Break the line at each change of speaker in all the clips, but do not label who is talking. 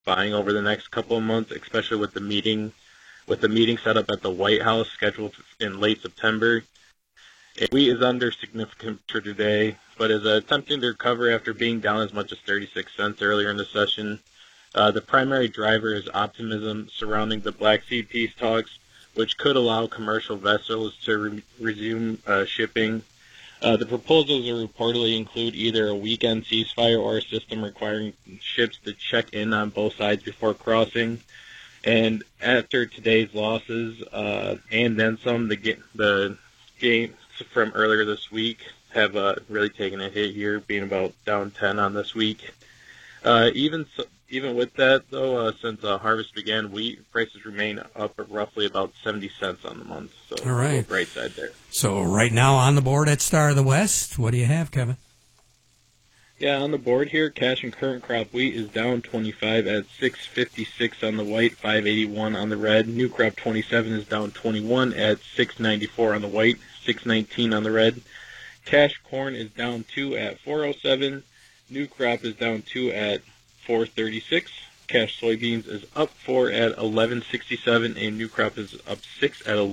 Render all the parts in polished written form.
buying over the next couple of months, especially with the meeting set up at the White House scheduled in late September. Wheat is under significant pressure today, but is attempting to recover after being down as much as 36 cents earlier in the session. The primary driver is optimism surrounding the Black Sea peace talks, which could allow commercial vessels to resume shipping. The proposals reportedly include either a weekend ceasefire or a system requiring ships to check in on both sides before crossing. And after today's losses, and then some, the gains from earlier this week have really taken a hit here, being about down 10 on this week. Even with that, though, since harvest began, wheat prices remain up at roughly about 70 cents on the month. So,
all right,
bright side there.
So right now on the board at Star of the West, what do you have, Kevin?
Yeah, on the board here, cash and current crop wheat is down 25 at 656 on the white, 581 on the red. New crop 27 is down 21 at 694 on the white, 619 on the red. Cash corn is down 2 at 407. New crop is down 2 at 436. Cash soybeans is up 4 at 1167, and new crop is up 6 at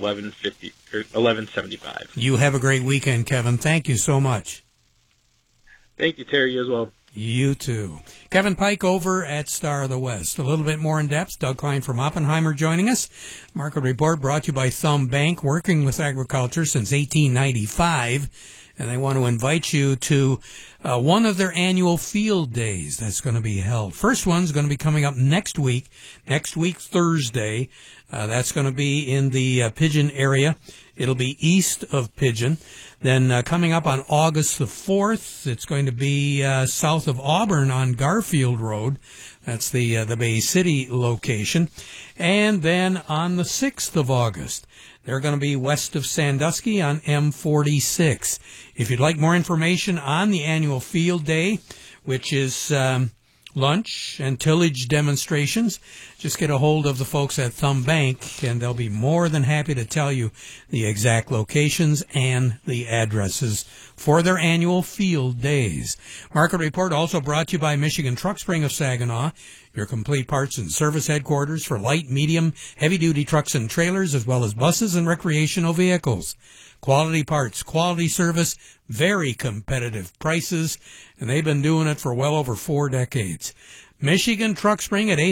1175.
You have a great weekend, Kevin. Thank you so much.
Thank you, Terry, as well.
You too. Kevin Pike over at Star of the West. A little bit more in depth. Doug Klein from Oppenheimer joining us. Market Report brought to you by Thumb Bank, working with agriculture since 1895. And they want to invite you to one of their annual field days that's going to be held. First one's going to be coming up next week Thursday. That's going to be in the Pigeon area. It'll be east of Pigeon. Then coming up on August the 4th, it's going to be south of Auburn on Garfield Road. That's the Bay City location. And then on the 6th of August, they're going to be west of Sandusky on M46. If you'd like more information on the annual field day, which is lunch and tillage demonstrations, just get a hold of the folks at Thumb Bank, and they'll be more than happy to tell you the exact locations and the addresses for their annual field days. Market Report also brought to you by Michigan Truck Spring of Saginaw, your complete parts and service headquarters for light, medium, heavy-duty trucks and trailers, as well as buses and recreational vehicles. Quality parts, quality service, very competitive prices, and they've been doing it for well over 4 decades. Michigan Truck Spring at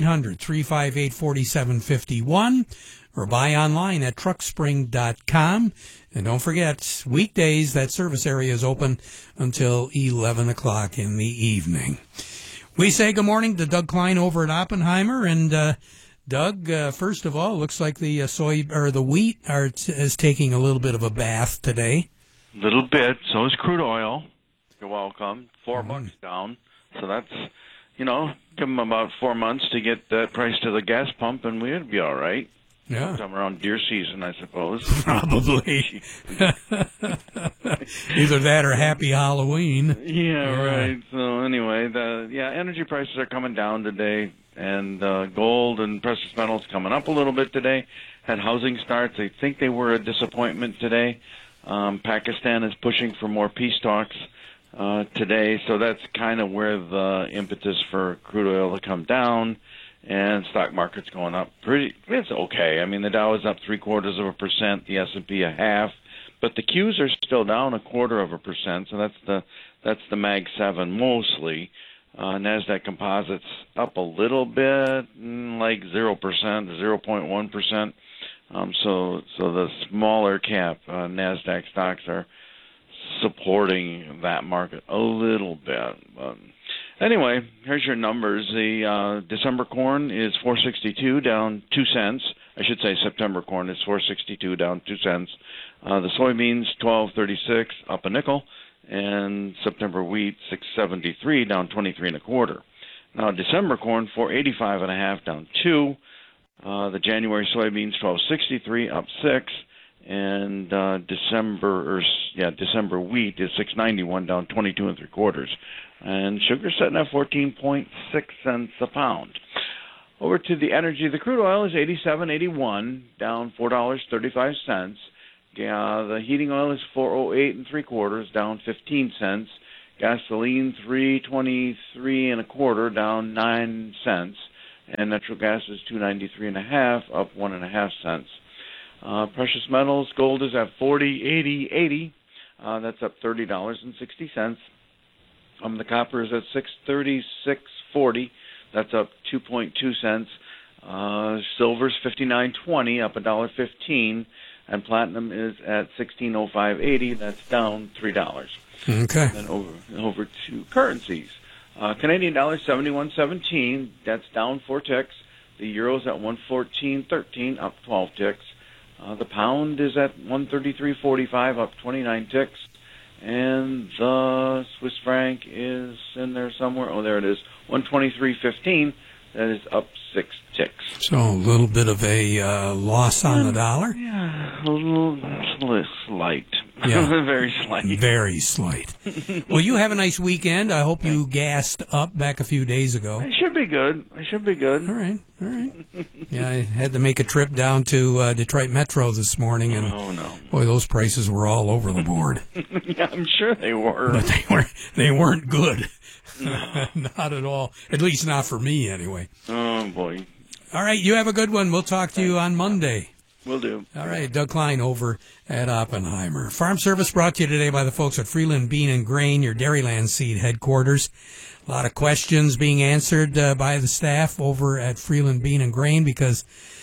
800-358-4751, or buy online at truckspring.com. And don't forget, weekdays, that service area is open until 11 o'clock in the evening. We say good morning to Doug Klein over at Oppenheimer, and Doug, first of all, looks like the the wheat is taking a little bit of a bath today.
Little bit. So is crude oil. You're welcome. $4 down. So that's, give them about 4 months to get that price to the gas pump, and we'd be all right.
Yeah.
Sometime around deer season, I suppose.
Probably. Either that or Happy Halloween.
Yeah, right. So anyway, energy prices are coming down today, and gold and precious metals coming up a little bit today. Had housing starts. I think they were a disappointment today. Pakistan is pushing for more peace talks today, so that's kind of where the impetus for crude oil to come down. And stock market's going up it's okay. I mean, the Dow is up 0.75%, the S&P 0.5%, but the Qs are still down 0.25%, so that's the Mag 7 mostly. NASDAQ Composites up a little bit, like 0%, 0.1%. So the smaller cap NASDAQ stocks are supporting that market a little bit. Anyway, here's your numbers. The December corn is $4.62, down 2 cents. I should say September corn is $4.62, down 2 cents. The soybeans $12.36, up a nickel, and September wheat $6.73, down 23 1/4. Now December corn $4.85.5, down 2. The January soybeans $12.63, up 6, and December wheat is $6.91, down 22 3/4. And sugar sitting at 14.6 cents a pound. Over to the energy. The crude oil is 87.81, down $4.35. The heating oil is 408 3/4, down 15 cents. Gasoline 323 1/4, down 9 cents. and natural gas is $2.93.5, up 1.5 cents. Precious metals, gold is at $40.80. That's up $30.60. The copper is at $636.40. That's up 2.2 cents. Silver's $59.20, up $1.15, and platinum is at $16.05.80. That's down $3.
Okay.
And then over to currencies. Canadian dollar 71.17. That's down 4 ticks. The euro's at 114.13, up 12 ticks. The pound is at 133.45, up 29 ticks. And the Swiss franc is in there somewhere. Oh, there it is, 123.15. That is up 6 ticks.
So a little bit of a loss on the dollar?
Yeah, a little slight.
Yeah.
Very slight.
Very slight. Well, you have a nice weekend. I hope you gassed up back a few days ago.
I should be good.
All right. Yeah, I had to make a trip down to Detroit Metro this morning, and boy, those prices were all over the board.
Yeah, I'm sure they were.
But they weren't good. No. Not at all. At least not for me, anyway.
Oh, boy.
All right, you have a good one. We'll talk to you on Monday.
Will do.
All right, Doug Klein over at Oppenheimer. Farm Service brought to you today by the folks at Freeland Bean and Grain, your Dairyland Seed headquarters. A lot of questions being answered by the staff over at Freeland Bean and Grain because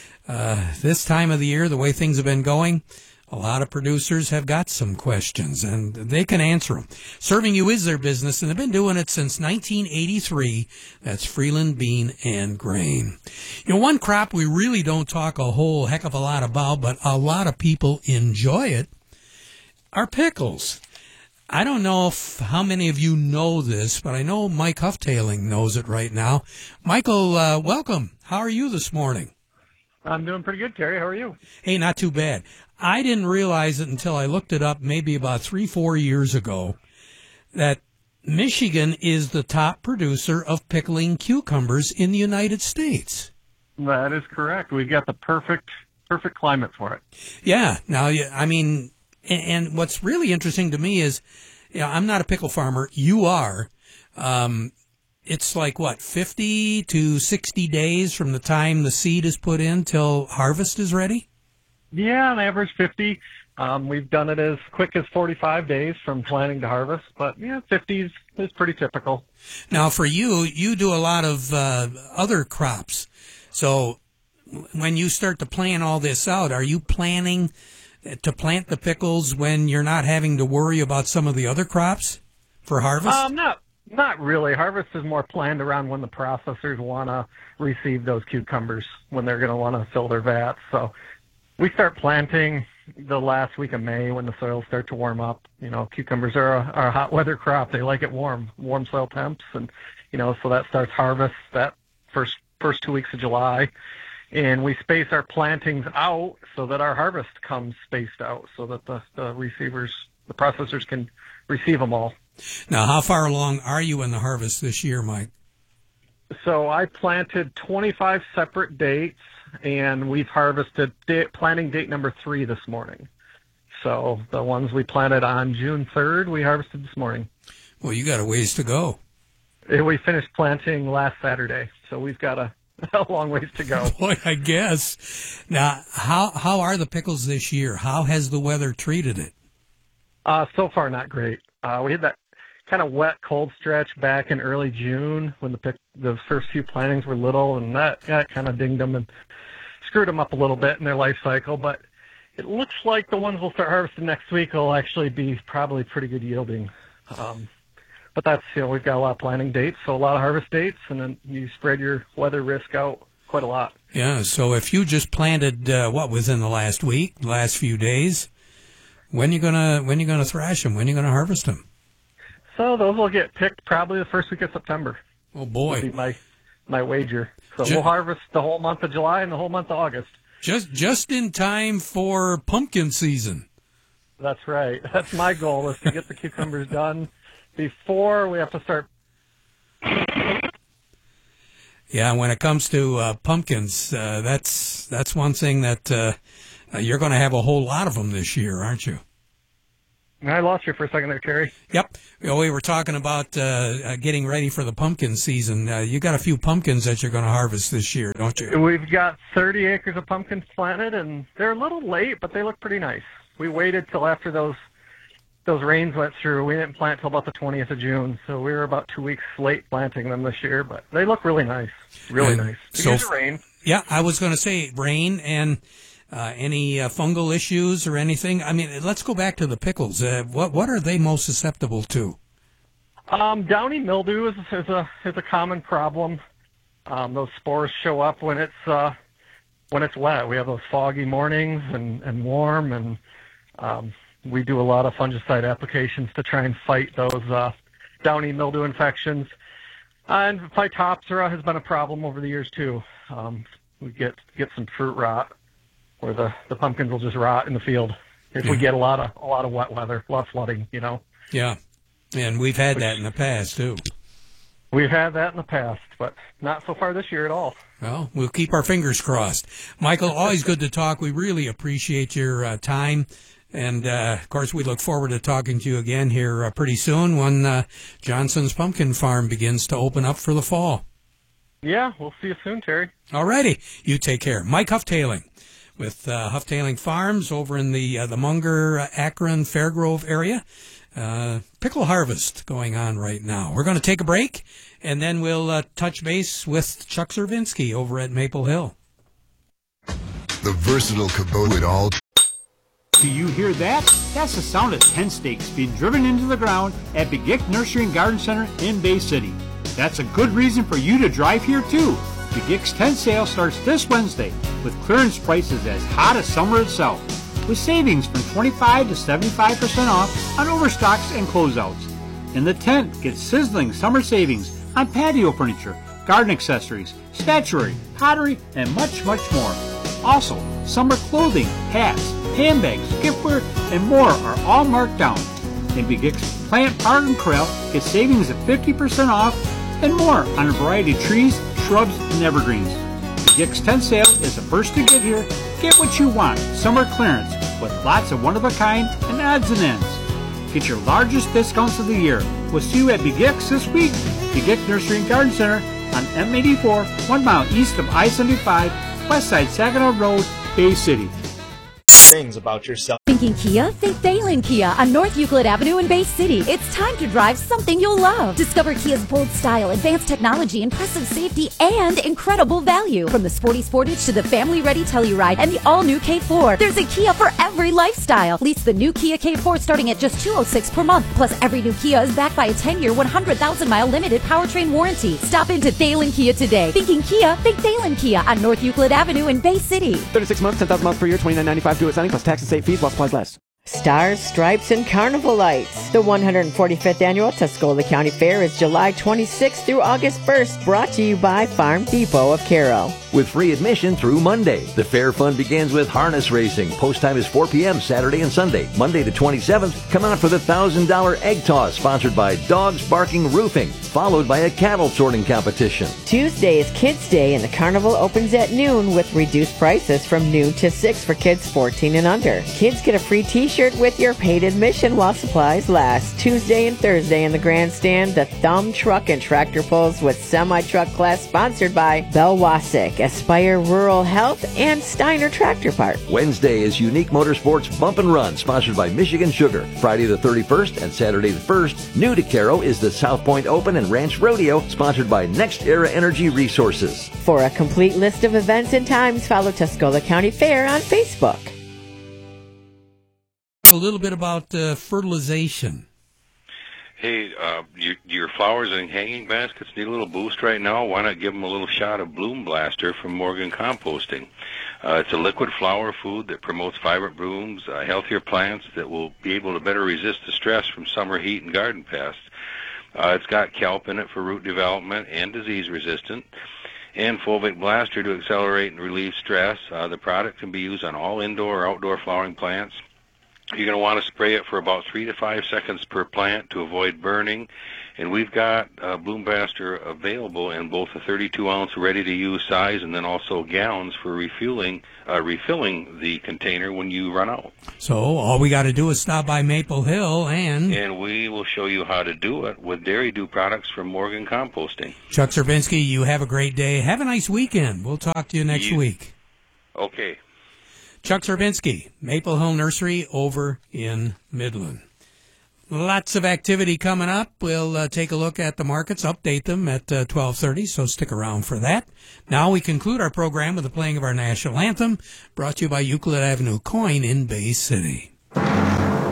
this time of the year, the way things have been going, a lot of producers have got some questions, and they can answer them. Serving you is their business, and they've been doing it since 1983. That's Freeland Bean and Grain. You know, one crop we really don't talk a whole heck of a lot about, but a lot of people enjoy it, are pickles. I don't know how many of you know this, but I know Mike Hufftailing knows it right now. Michael, welcome. How are you this morning?
I'm doing pretty good, Terry. How are you?
Hey, not too bad. I didn't realize it until I looked it up maybe about 3-4 years ago that Michigan is the top producer of pickling cucumbers in the United States.
That is correct. We've got the perfect climate for it.
Yeah. Now, I mean, and what's really interesting to me is, you know, I'm not a pickle farmer. You are. It's like, 50 to 60 days from the time the seed is put in till harvest is ready?
Yeah, on average 50. We've done it as quick as 45 days from planting to harvest, but yeah, 50 is pretty typical.
Now, for you do a lot of other crops. So when you start to plan all this out, are you planning to plant the pickles when you're not having to worry about some of the other crops for harvest?
Not really. Harvest is more planned around when the processors want to receive those cucumbers, when they're going to want to fill their vats. So we start planting the last week of May when the soils start to warm up. You know, cucumbers are a hot weather crop. They like it warm soil temps. And, you know, so that starts harvest that first 2 weeks of July. And we space our plantings out so that our harvest comes spaced out so that the processors can receive them all.
Now, how far along are you in the harvest this year, Mike?
So I planted 25 separate dates, and we've harvested planting date number 3 this morning. So the ones we planted on June 3rd, we harvested this morning.
Well, you got a ways to go.
We finished planting last Saturday, so we've got a long ways to go.
Boy, I guess. Now, how are the pickles this year? How has the weather treated it?
So far, not great. We had that kind of wet, cold stretch back in early June when the first few plantings were little, and that kind of dinged them and screwed them up a little bit in their life cycle. But it looks like the ones we'll start harvesting next week will actually be probably pretty good yielding. But that's, we've got a lot of planting dates, so a lot of harvest dates, and then you spread your weather risk out quite a lot.
Yeah, so if you just planted, within the last week, the last few days, when you gonna thrash them? When you gonna harvest them?
So those will get picked probably the first week of September.
Oh boy,
would be my wager. So we'll harvest the whole month of July and the whole month of August.
Just in time for pumpkin season.
That's right. That's my goal, is to get the cucumbers done before we have to start.
Yeah, when it comes to pumpkins, that's one thing that you're going to have a whole lot of them this year, aren't you?
I lost you for a second there, Terry.
Yep. We were talking about getting ready for the pumpkin season. You got a few pumpkins that you're going to harvest this year, don't you?
We've got 30 acres of pumpkins planted, and they're a little late, but they look pretty nice. We waited till after those rains went through. We didn't plant till about the 20th of June, so we were about 2 weeks late planting them this year, but they look really nice. Really nice.
So
rain.
Yeah, I was going to say rain and any fungal issues or anything. I mean, let's go back to the pickles. What are they most susceptible to?
Downy mildew is a common problem. Those spores show up when it's wet. We have those foggy mornings and warm, and we do a lot of fungicide applications to try and fight those downy mildew infections. And Phytophthora has been a problem over the years too. We get some fruit rot, where the pumpkins will just rot in the field if we get a lot of wet weather, a lot of flooding, you know.
Yeah, and we've had that in the past too.
We've had that in the past, but not so far this year at all.
Well, we'll keep our fingers crossed. Michael, always good to talk. We really appreciate your time. And, of course, we look forward to talking to you again here pretty soon when Johnson's Pumpkin Farm begins to open up for the fall.
Yeah, we'll see you soon, Terry.
All righty. You take care. Mike Hufftailing with Hufftailing Farms over in the Munger, Akron, Fairgrove area. Pickle harvest going on right now. We're going to take a break, and then we'll touch base with Chuck Zervinsky over at Maple Hill.
The versatile Kubota it all.
Do you hear that? That's the sound of tent stakes being driven into the ground at Begic Nursery and Garden Center in Bay City. That's a good reason for you to drive here too. Begic's tent sale starts this Wednesday with clearance prices as hot as summer itself, with savings from 25 to 75% off on overstocks and closeouts. In the tent, get sizzling summer savings on patio furniture, garden accessories, statuary, pottery, and much, much more. Also, summer clothing, hats, handbags, giftware, and more are all marked down. In Begic's Plant, Park, and Corral, get savings of 50% off and more on a variety of trees, shrubs, and evergreens. Begic's tent sale is the first to get here. Get what you want, summer clearance, with lots of one-of-a-kind and odds and ends. Get your largest discounts of the year. We'll see you at Begic's this week. Begic Nursery and Garden Center on M84, 1 mile east of I-75, west side Saginaw Road, Bay City.
Things about yourself.
Thinking Kia? Think Thalen Kia on North Euclid Avenue in Bay City. It's time to drive something you'll love. Discover Kia's bold style, advanced technology, impressive safety, and incredible value. From the sporty Sportage to the family-ready Telluride and the all-new K4. There's a Kia for every lifestyle. Lease the new Kia K4 starting at just $206 per month. Plus, every new Kia is backed by a 10-year, 100,000-mile limited powertrain warranty. Stop into Thalen Kia today. Thinking Kia? Think Thalen Kia on North Euclid Avenue in Bay City.
36 months, 10,000 miles per year, $29.95 due at signing plus tax and state fees while supplies last.
Stars, Stripes, and Carnival Lights. The 145th Annual Tuscola County Fair is July 26th through August 1st, brought to you by Farm Depot of Carroll.
With free admission through Monday. The fair fun begins with harness racing. Post time is 4 p.m. Saturday and Sunday. Monday the 27th, come out for the $1,000 egg toss, sponsored by Dogs Barking Roofing, followed by a cattle sorting competition.
Tuesday is Kids Day, and the carnival opens at noon with reduced prices from noon to 6 for kids 14 and under. Kids get a free t-shirt with your paid admission while supplies last. Tuesday and Thursday in the grandstand, the Thumb Truck and Tractor Pulls with semi-truck class, sponsored by Bell Wasik, Aspire Rural Health, and Steiner Tractor Park.
Wednesday is Unique Motorsports Bump and Run, sponsored by Michigan Sugar. Friday the 31st and Saturday the 1st, new to Caro, is the South Point Open and Ranch Rodeo, sponsored by Next Era Energy Resources.
For a complete list of events and times, follow Tuscola County Fair on Facebook.
A little bit about fertilization.
Hey, your flowers and hanging baskets need a little boost right now. Why not give them a little shot of Bloom Blaster from Morgan Composting? It's a liquid flower food that promotes vibrant blooms, healthier plants that will be able to better resist the stress from summer heat and garden pests. It's got kelp in it for root development and disease resistant, and Fulvic Blaster to accelerate and relieve stress. The product can be used on all indoor or outdoor flowering plants. You're going to want to spray it for about 3 to 5 seconds per plant to avoid burning. And we've got Bloom Blaster available in both a 32-ounce ready-to-use size and then also gallons for refilling the container when you run out.
So all we got to do is stop by Maple Hill
and we will show you how to do it with Dairy Dew products from Morgan Composting.
Chuck Cervinsky, you have a great day. Have a nice weekend. We'll talk to you next week.
Okay.
Chuck Cervinsky, Maple Hill Nursery over in Midland. Lots of activity coming up. We'll take a look at the markets, update them at 12:30, so stick around for that. Now we conclude our program with the playing of our national anthem, brought to you by Euclid Avenue Coin in Bay City.